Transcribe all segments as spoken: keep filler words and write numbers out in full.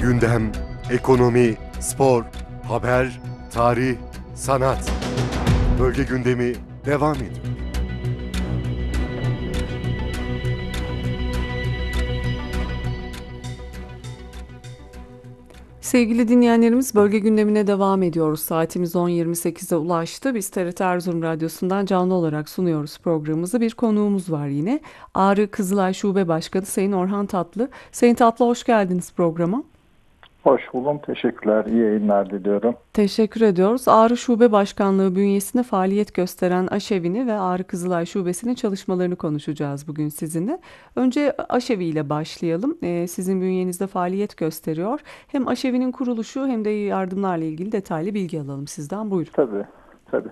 Gündem, ekonomi, spor, haber, tarih, sanat. Bölge gündemi devam ediyor. Sevgili dinleyenlerimiz, bölge gündemine devam ediyoruz. Saatimiz on yirmi sekize ulaştı. Biz T R T Erzurum Radyosu'ndan canlı olarak sunuyoruz programımızı. Bir konuğumuz var yine. Ağrı Kızılay Şube Başkanı Sayın Orhan Tatlı. Sayın Tatlı, hoş geldiniz programa. Hoş buldum. Teşekkürler. İyi yayınlar diliyorum. Teşekkür ediyoruz. Ağrı Şube Başkanlığı bünyesinde faaliyet gösteren Aşevi'ni ve Ağrı Kızılay Şubesi'nin çalışmalarını konuşacağız bugün sizinle. Önce Aşevi ile başlayalım. Ee, sizin bünyenizde faaliyet gösteriyor. Hem Aşevi'nin kuruluşu hem de yardımlarla ilgili detaylı bilgi alalım sizden. Buyurun. Tabii, tabii.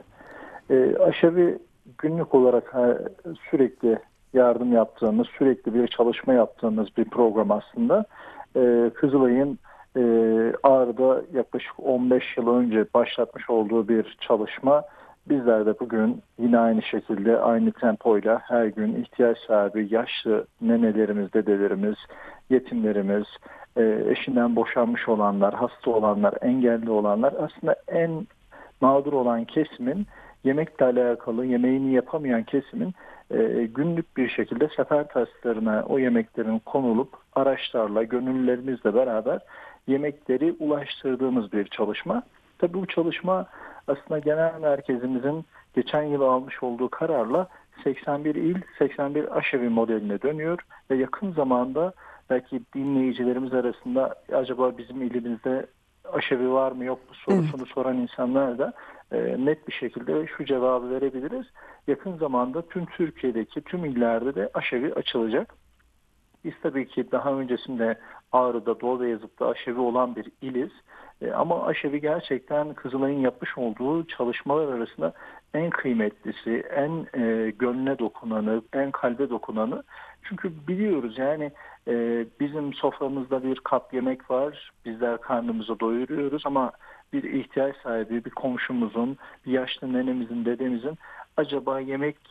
E, Aşevi günlük olarak ha, sürekli yardım yaptığımız, sürekli bir çalışma yaptığımız bir program aslında. E, Kızılay'ın e, Ağrı'da yaklaşık on beş yıl önce başlatmış olduğu bir çalışma. Bizler de bugün yine aynı şekilde, aynı tempoyla her gün ihtiyaç sahibi yaşlı nenelerimiz, dedelerimiz, yetimlerimiz, e, eşinden boşanmış olanlar, hasta olanlar, engelli olanlar, aslında en mağdur olan kesimin, yemekle alakalı yemeğini yapamayan kesimin e, günlük bir şekilde sefer taslarına o yemeklerin konulup araçlarla, gönüllülerimizle beraber yemekleri ulaştırdığımız bir çalışma. Tabii bu çalışma aslında genel merkezimizin geçen yıl almış olduğu kararla seksen bir il, seksen bir aşevi modeline dönüyor ve yakın zamanda belki dinleyicilerimiz arasında acaba bizim ilimizde aşevi var mı yok mu sorusunu evet. soran insanlar da e, net bir şekilde şu cevabı verebiliriz. Yakın zamanda tüm Türkiye'deki tüm illerde de aşevi açılacak. Biz tabii ki daha öncesinde Ağrı'da, Doğu Beyazıt'ta aşevi olan bir iliz. E, ama aşevi gerçekten Kızılay'ın yapmış olduğu çalışmalar arasında en kıymetlisi, en e, gönle dokunanı, en kalbe dokunanı. Çünkü biliyoruz yani e, bizim soframızda bir kap yemek var. Bizler karnımızı doyuruyoruz ama bir ihtiyaç sahibi, bir komşumuzun, bir yaşlı nenemizin, dedemizin acaba yemek